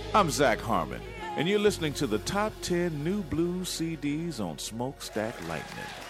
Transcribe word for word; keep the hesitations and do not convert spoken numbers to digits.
I'm Zach Harmon, and you're listening to the top ten new blues C Ds on Smokestack Lightning.